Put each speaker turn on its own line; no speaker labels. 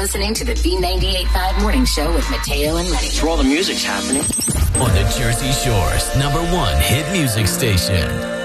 listening to the B98.5 Morning Show with Mateo and Lenny.
It's where all the music's happening.
On the Jersey Shore's #1 hit music station.